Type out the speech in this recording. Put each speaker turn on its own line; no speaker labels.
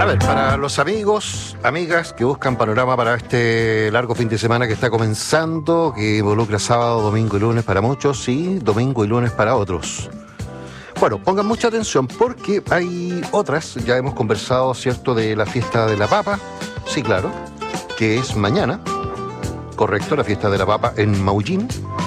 ver, para los amigos, amigas que buscan panorama para este largo fin de semana que está comenzando, que involucra sábado, domingo y lunes para muchos y domingo y lunes para otros. Bueno, pongan mucha atención porque hay otras, ya hemos conversado, ¿cierto?, de la fiesta de la papa, sí, claro, que es mañana, correcto, la fiesta de la papa en Maullín.